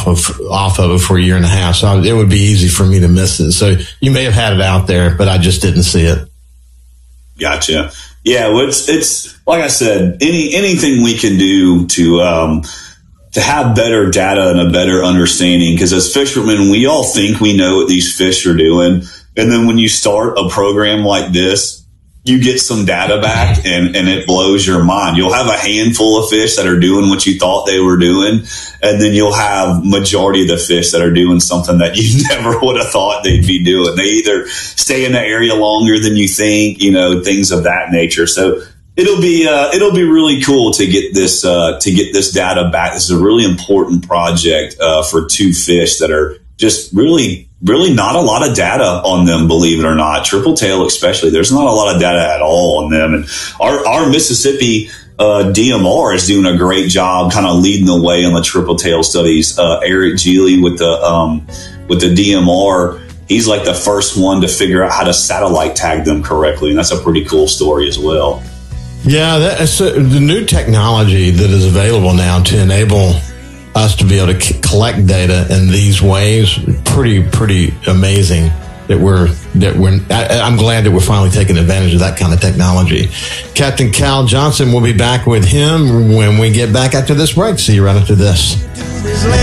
off of it for a year and a half. So it would be easy for me to miss it. So you may have had it out there, but I just didn't see it. Gotcha. Yeah. Well, it's like I said, anything we can do to have better data and a better understanding, because as fishermen, we all think we know what these fish are doing. And then when you start a program like this, you get some data back and it blows your mind. You'll have a handful of fish that are doing what you thought they were doing. And then you'll have majority of the fish that are doing something that you never would have thought they'd be doing. They either stay in the area longer than you think, things of that nature. So it'll be really cool to get this data back. This is a really important project, for two fish that are just really not a lot of data on them, believe it or not. Triple tail especially, there's not a lot of data at all on them. And our Mississippi DMR is doing a great job kind of leading the way on the triple tail studies. Eric Geely with the DMR, he's like the first one to figure out how to satellite tag them correctly. And that's a pretty cool story as well. Yeah, that's the new technology that is available now to enable us to be able to collect data in these ways. Pretty amazing I'm glad that we're finally taking advantage of that kind of technology. Captain Cal Johnson, we'll be back with him when we get back after this break. See you right after this.